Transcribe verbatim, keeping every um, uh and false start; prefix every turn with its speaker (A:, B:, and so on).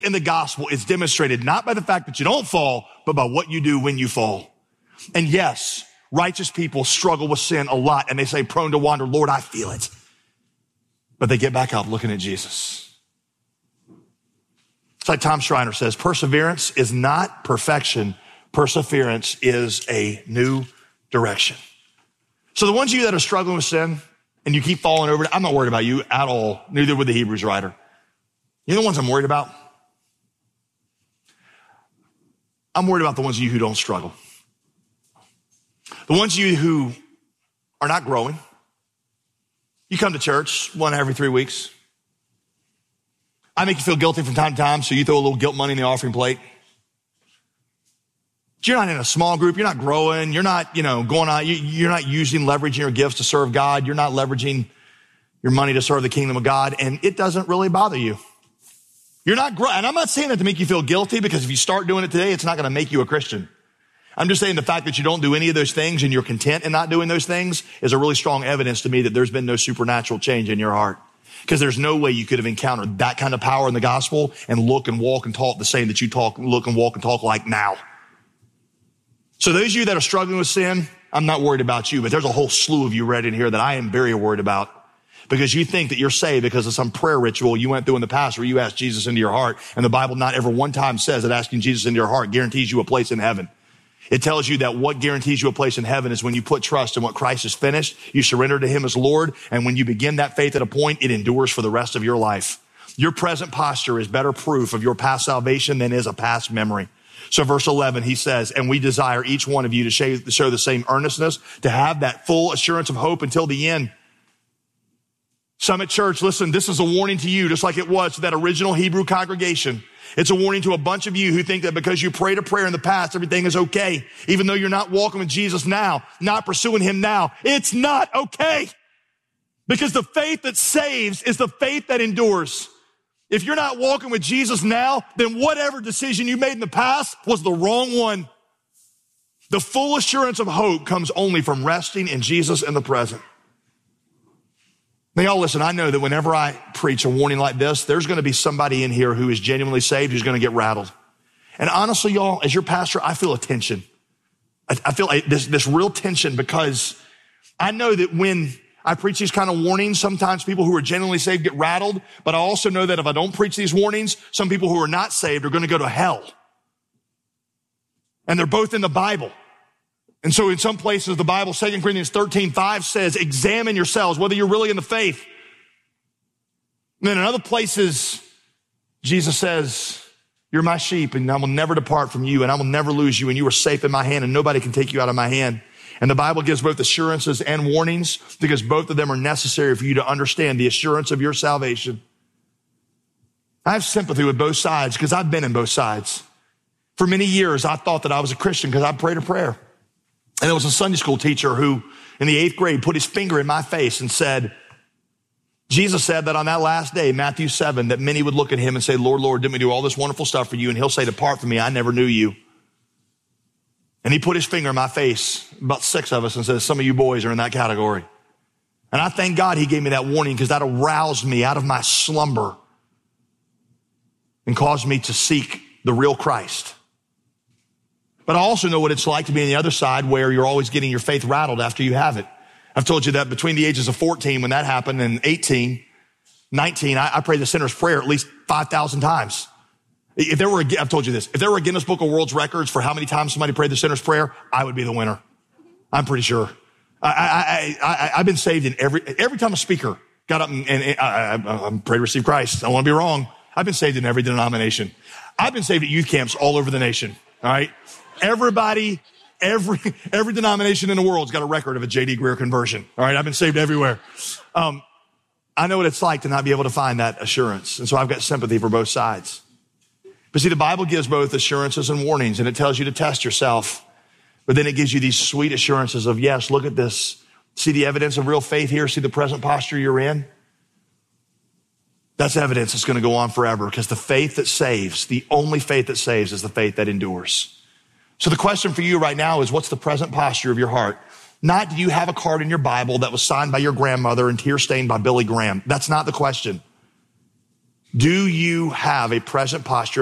A: in the gospel is demonstrated not by the fact that you don't fall, but by what you do when you fall. And yes, righteous people struggle with sin a lot, and they say, prone to wander, Lord, I feel it. But they get back up looking at Jesus. It's like Tom Schreiner says, perseverance is not perfection. Perseverance is a new direction. So the ones of you that are struggling with sin and you keep falling over it, I'm not worried about you at all. Neither would the Hebrews writer. You know the ones I'm worried about? I'm worried about the ones of you who don't struggle. The ones of you who are not growing. You come to church one every three weeks. I make you feel guilty from time to time, so you throw a little guilt money in the offering plate. But you're not in a small group. You're not growing. You're not, you know, going on. You're not using, leveraging your gifts to serve God. You're not leveraging your money to serve the kingdom of God, and it doesn't really bother you. You're not growing. And I'm not saying that to make you feel guilty, because if you start doing it today, it's not going to make you a Christian. I'm just saying the fact that you don't do any of those things and you're content in not doing those things is a really strong evidence to me that there's been no supernatural change in your heart. Because there's no way you could have encountered that kind of power in the gospel and look and walk and talk the same that you talk, look and walk and talk like now. So those of you that are struggling with sin, I'm not worried about you, but there's a whole slew of you right in here that I am very worried about, because you think that you're saved because of some prayer ritual you went through in the past where you asked Jesus into your heart. And the Bible not ever one time says that asking Jesus into your heart guarantees you a place in heaven. It tells you that what guarantees you a place in heaven is when you put trust in what Christ has finished, you surrender to him as Lord, and when you begin that faith at a point, it endures for the rest of your life. Your present posture is better proof of your past salvation than is a past memory. So verse eleven, he says, and we desire each one of you to show, to show the same earnestness, to have that full assurance of hope until the end. Summit Church, listen, this is a warning to you, just like it was to that original Hebrew congregation. It's a warning to a bunch of you who think that because you prayed a prayer in the past, everything is okay. Even though you're not walking with Jesus now, not pursuing him now, it's not okay. Because the faith that saves is the faith that endures. If you're not walking with Jesus now, then whatever decision you made in the past was the wrong one. The full assurance of hope comes only from resting in Jesus in the present. Now, y'all listen, I know that whenever I preach a warning like this, there's going to be somebody in here who is genuinely saved who's going to get rattled. And honestly, y'all, as your pastor, I feel a tension. I, I feel like this, this real tension, because I know that when I preach these kind of warnings, sometimes people who are genuinely saved get rattled, but I also know that if I don't preach these warnings, some people who are not saved are going to go to hell. And they're both in the Bible. And so in some places, the Bible, Second Corinthians thirteen five says, examine yourselves, whether you're really in the faith. And then in other places, Jesus says, you're my sheep, and I will never depart from you, and I will never lose you, and you are safe in my hand, and nobody can take you out of my hand. And the Bible gives both assurances and warnings, because both of them are necessary for you to understand the assurance of your salvation. I have sympathy with both sides, because I've been in both sides. For many years, I thought that I was a Christian because I prayed a prayer. And there was a Sunday school teacher who, in the eighth grade, put his finger in my face and said, Jesus said that on that last day, Matthew seven, that many would look at him and say, Lord, Lord, didn't we do all this wonderful stuff for you? And he'll say, depart from me, I never knew you. And he put his finger in my face, about six of us, and said, some of you boys are in that category. And I thank God he gave me that warning, because that aroused me out of my slumber and caused me to seek the real Christ. But I also know what it's like to be on the other side, where you're always getting your faith rattled after you have it. I've told you that between the ages of fourteen, when that happened, and eighteen, nineteen, I, I prayed the sinner's prayer at least five thousand times. If there were, a, I've told you this, if there were a Guinness Book of World Records for how many times somebody prayed the sinner's prayer, I would be the winner. I'm pretty sure. I, I, I, I, I've been saved in every, every time a speaker got up and, and, and I, I, I'm prayed to receive Christ. I don't want to be wrong. I've been saved in every denomination. I've been saved at youth camps all over the nation. All right. Everybody, every, every denomination in the world's got a record of a J D Greear conversion. All right. I've been saved everywhere. Um, I know what it's like to not be able to find that assurance. And so I've got sympathy for both sides. But see, the Bible gives both assurances and warnings, and it tells you to test yourself. But then it gives you these sweet assurances of, yes, look at this. See the evidence of real faith here? See the present posture you're in? That's evidence that's going to go on forever, because the faith that saves, the only faith that saves, is the faith that endures. So the question for you right now is, what's the present posture of your heart? Not, do you have a card in your Bible that was signed by your grandmother and tear stained by Billy Graham? That's not the question. Do you have a present posture